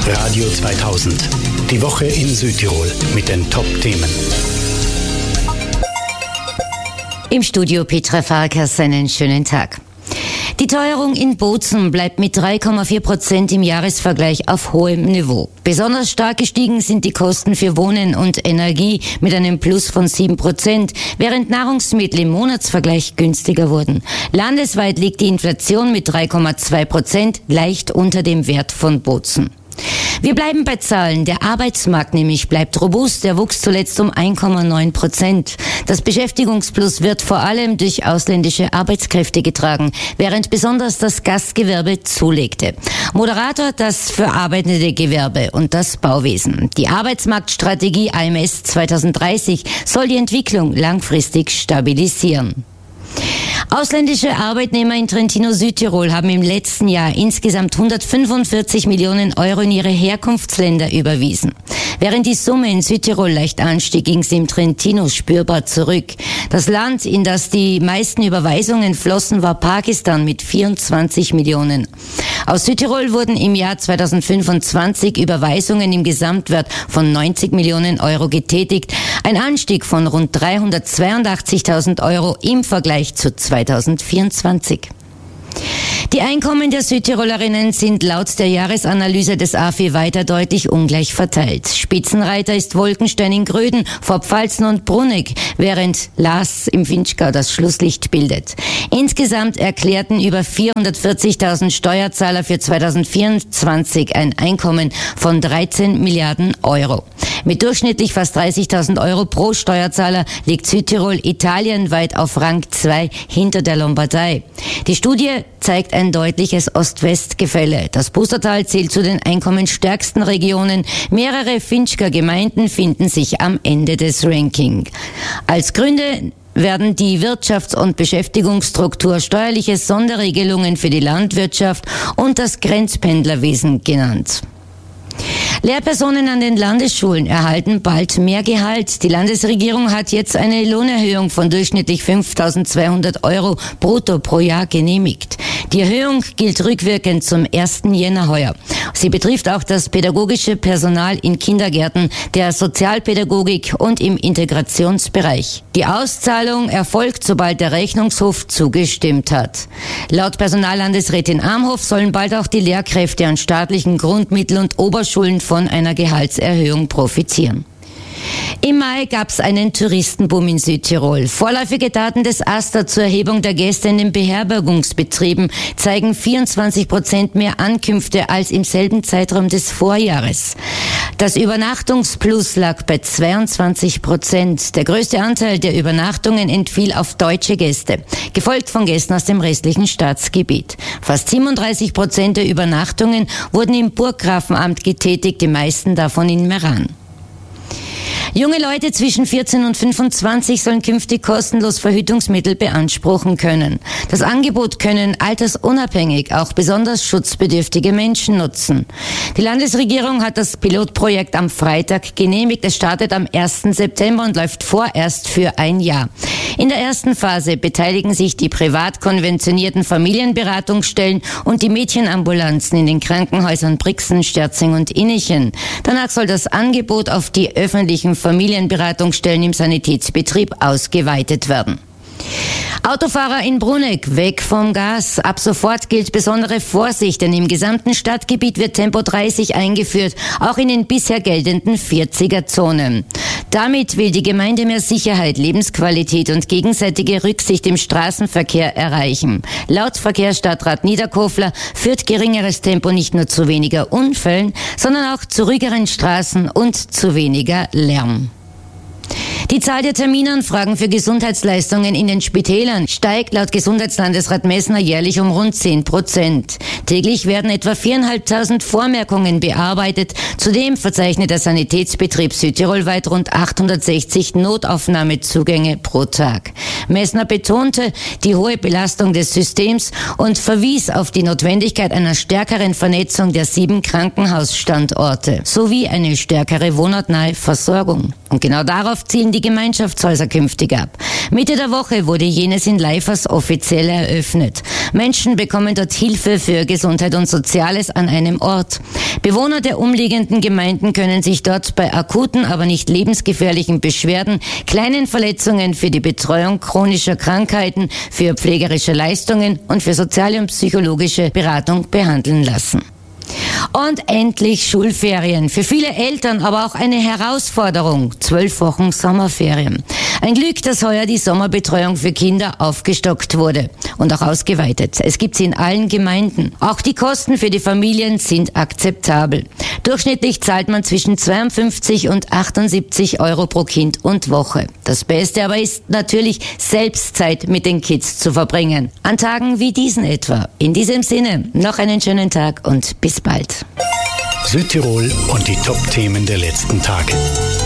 Radio 2000. Die Woche in Südtirol mit den Top-Themen. Im Studio Petra Farkas, einen schönen Tag. Die Teuerung in Bozen bleibt mit 3,4% im Jahresvergleich auf hohem Niveau. Besonders stark gestiegen sind die Kosten für Wohnen und Energie mit einem Plus von 7%, während Nahrungsmittel im Monatsvergleich günstiger wurden. Landesweit liegt die Inflation mit 3,2% leicht unter dem Wert von Bozen. Wir bleiben bei Zahlen. Der Arbeitsmarkt nämlich bleibt robust. Er wuchs zuletzt um 1,9%. Das Beschäftigungsplus wird vor allem durch ausländische Arbeitskräfte getragen, während besonders das Gastgewerbe zulegte. Moderator das verarbeitende Gewerbe und das Bauwesen. Die Arbeitsmarktstrategie AMS 2030 soll die Entwicklung langfristig stabilisieren. Ausländische Arbeitnehmer in Trentino-Südtirol haben im letzten Jahr insgesamt 145 Millionen Euro in ihre Herkunftsländer überwiesen. Während die Summe in Südtirol leicht anstieg, ging sie im Trentino spürbar zurück. Das Land, in das die meisten Überweisungen flossen, war Pakistan mit 24 Millionen. Aus Südtirol wurden im Jahr 2025 Überweisungen im Gesamtwert von 90 Millionen Euro getätigt, ein Anstieg von rund 382.000 Euro im Vergleich zu 2024. Die Einkommen der Südtirolerinnen sind laut der Jahresanalyse des AFI weiter deutlich ungleich verteilt. Spitzenreiter ist Wolkenstein in Gröden, vor Pfalzen und Bruneck, während Laas im Vinschgau das Schlusslicht bildet. Insgesamt erklärten über 440.000 Steuerzahler für 2024 ein Einkommen von 13 Milliarden Euro. Mit durchschnittlich fast 30.000 Euro pro Steuerzahler liegt Südtirol italienweit auf Rang 2 hinter der Lombardei. Die Studie zeigt ein deutliches Ost-West-Gefälle. Das Pustertal zählt zu den einkommensstärksten Regionen. Mehrere Finchker Gemeinden finden sich am Ende des Rankings. Als Gründe werden die Wirtschafts- und Beschäftigungsstruktur, steuerliche Sonderregelungen für die Landwirtschaft und das Grenzpendlerwesen genannt. Lehrpersonen an den Landesschulen erhalten bald mehr Gehalt. Die Landesregierung hat jetzt eine Lohnerhöhung von durchschnittlich 5.200 Euro brutto pro Jahr genehmigt. Die Erhöhung gilt rückwirkend zum 1. Jänner heuer. Sie betrifft auch das pädagogische Personal in Kindergärten, der Sozialpädagogik und im Integrationsbereich. Die Auszahlung erfolgt, sobald der Rechnungshof zugestimmt hat. Laut Personallandesrätin Amhoff sollen bald auch die Lehrkräfte an staatlichen Grundmittel- und Oberschulen von einer Gehaltserhöhung profitieren. Im Mai gab es einen Touristenboom in Südtirol. Vorläufige Daten des AStA zur Erhebung der Gäste in den Beherbergungsbetrieben zeigen 24% mehr Ankünfte als im selben Zeitraum des Vorjahres. Das Übernachtungsplus lag bei 22%. Der größte Anteil der Übernachtungen entfiel auf deutsche Gäste, gefolgt von Gästen aus dem restlichen Staatsgebiet. Fast 37% der Übernachtungen wurden im Burggrafenamt getätigt, die meisten davon in Meran. Junge Leute zwischen 14 und 25 sollen künftig kostenlos Verhütungsmittel beanspruchen können. Das Angebot können altersunabhängig auch besonders schutzbedürftige Menschen nutzen. Die Landesregierung hat das Pilotprojekt am Freitag genehmigt. Es startet am 1. September und läuft vorerst für ein Jahr. In der ersten Phase beteiligen sich die privat konventionierten Familienberatungsstellen und die Mädchenambulanzen in den Krankenhäusern Brixen, Sterzing und Innichen. Danach soll das Angebot auf die öffentlichen Familienberatungsstellen im Sanitätsbetrieb ausgeweitet werden. Autofahrer in Bruneck, weg vom Gas. Ab sofort gilt besondere Vorsicht, denn im gesamten Stadtgebiet wird Tempo 30 eingeführt, auch in den bisher geltenden 40er-Zonen. Damit will die Gemeinde mehr Sicherheit, Lebensqualität und gegenseitige Rücksicht im Straßenverkehr erreichen. Laut Verkehrsstadtrat Niederkofler führt geringeres Tempo nicht nur zu weniger Unfällen, sondern auch zu ruhigeren Straßen und zu weniger Lärm. Die Zahl der Terminanfragen für Gesundheitsleistungen in den Spitälern steigt laut Gesundheitslandesrat Messner jährlich um rund 10%. Täglich werden etwa 4.500 Vormerkungen bearbeitet. Zudem verzeichnet der Sanitätsbetrieb südtirolweit rund 860 Notaufnahmezugänge pro Tag. Messner betonte die hohe Belastung des Systems und verwies auf die Notwendigkeit einer stärkeren Vernetzung der 7 Krankenhausstandorte sowie eine stärkere wohnortnahe Versorgung. Und genau darauf Darauf zielen die Gemeinschaftshäuser künftig ab. Mitte der Woche wurde jenes in Leifers offiziell eröffnet. Menschen bekommen dort Hilfe für Gesundheit und Soziales an einem Ort. Bewohner der umliegenden Gemeinden können sich dort bei akuten, aber nicht lebensgefährlichen Beschwerden, kleinen Verletzungen für die Betreuung chronischer Krankheiten, für pflegerische Leistungen und für soziale und psychologische Beratung behandeln lassen. Und endlich Schulferien. Für viele Eltern aber auch eine Herausforderung. 12 Wochen Sommerferien. Ein Glück, dass heuer die Sommerbetreuung für Kinder aufgestockt wurde und auch ausgeweitet. Es gibt sie in allen Gemeinden. Auch die Kosten für die Familien sind akzeptabel. Durchschnittlich zahlt man zwischen 52 und 78 Euro pro Kind und Woche. Das Beste aber ist natürlich, selbst Zeit mit den Kids zu verbringen. An Tagen wie diesen etwa. In diesem Sinne, noch einen schönen Tag und bis bald. Südtirol und die Top-Themen der letzten Tage.